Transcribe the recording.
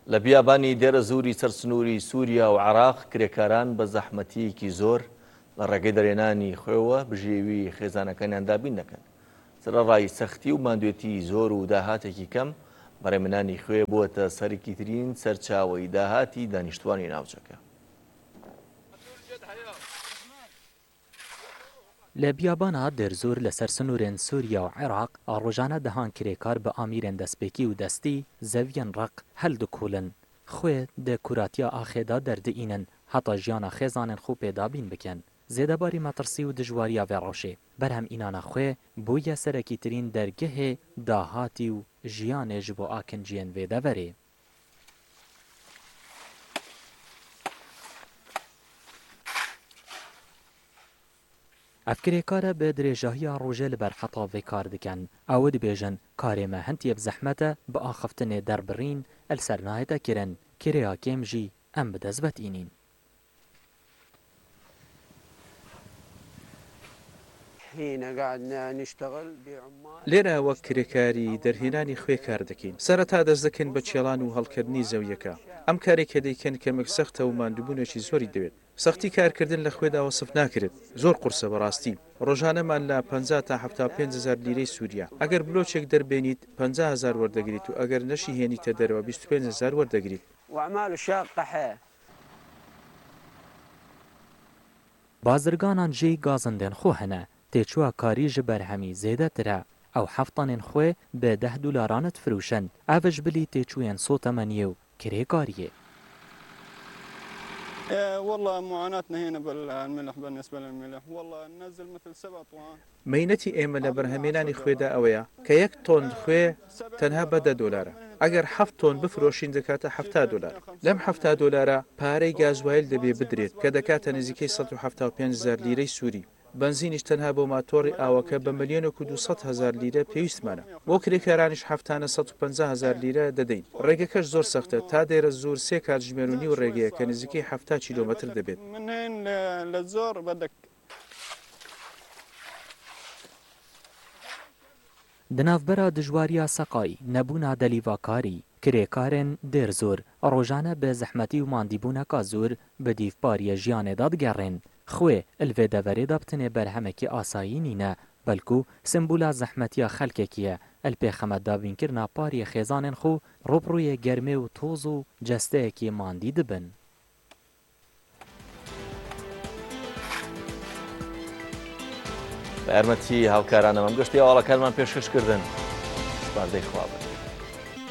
لە بیابانی دێرە زووری سەرسنووری سووریا و عێراق کرێکاران بە زەحمەتیەکی زۆر لە ڕێگەی دەرێنانی خۆیەوە بژێوی خێزانەکانیان دابین دەکەن. سەرەڕای سەختی و ماندوێتی زۆر و داهاتێکی کەم بەڕێمنانی خوێ بووەتە سەرکی ترین سەرچاوەی داهاتی دانیشتوانی ناوچەکە. لە بیابانا دێرزۆر لەسەر سنوورên سووریا و عێراق ئاڕۆژانە دەهان کرێکار بە ئامîrên destpêkî û destî zeviyên req hel dikolin xwe di kuratiya axêda derdiînin heta jiyana xêzanên xwe pêdabîn bikin. Zêdebarî metirsî û dijwariya vê rewşê berhem înana xwe bûye serekîtirîn dergehê dahatî û jiyanê ji bo akinciyên vê deverê. Ev kirêkar bi dirêjahiya rojê li ber heta vê kar dikin. Ew dibêjin karê me hintiyê bi zehmet e bi axiftinê derbirîn el ser nayê kirin. Kirêya kêm jî em bi dest vetînîn. لێرە وەک کرێکاری دەرهێنانی خوێ کار دەکەین. سەرەتا دەست دەکەین بە چێڵان و هەڵکردنی زەویەکە. ئەم کارێکە دەیکەن کەمێک سەختە و ماندووبوونێکی زۆری دەوێت. سەختی کارکردن لە خوێدا وەسف ناکرێت. زۆر قورسە بەڕاستی. ڕۆژانەمان لە 50 تا 75,000 لیرەی سووریا. ئەگەر بلۆچێک دەربێنیت 50,000 وەردەگریت و ئەگەر نەشی هێنیتە دەرەوە 25,000 وەردەگریت. Bazirganan jê gazindên xwe hene. Têçûya karî ji berhemî zêdetir e. Ew heftanên xwe bi $10 difirûşin. Ev ji bilî têçûyên sotemeniyê û kirêkariyê. والله معاناتنا هنا بالملح بالنسبة للملح والله ننزل مثل 7 طن. مەینەتی ئێمە لە بەرهەمێنانی خوێدا ئەوەیە کە 1 تۆن خوێ تەنها بە $10. ئەگەر 7 تۆن بفرۆشین دەکاتە $70. لەم $70 پارەی گازوایل دەبێ بدرێت کە دەکاتە نزیکەی 175,000 لیرەی سووری. بنزینیش تەنها بۆ ماتۆڕی ئاوەکە بە 1,200,000 لیرە پێویستمانە. بۆ کرێکارانیش هەفتانە 150,000 لیرە دەدەین. ڕێگەکەش زۆر سەختە تا دێرە زۆر 3 کاتژمێرونی و ڕێگەیە کە نزیکەی 70 کیلۆمەتر دەبێت. Di navbera dijwariya seqayî nebûna delîvakarî kirêkarên Dêrezor rojane bi zehmetî û mandîbûneka zor bi dîvbariya jiyanê da digerên. Xwe il vê deverê de bitinê berhemekî asayî nîne belkû sembola zehmetiya xelkekî ye. El pêxemet davînkirina pariyê xêzanên xwe robrûyê germê û toz û cesteyekî mandî dibin. بە یارمەتی هاوکارانەمەم گەشتی ئاواڵەکانمان پێشکەشکردن. سپاردەی خوا بن.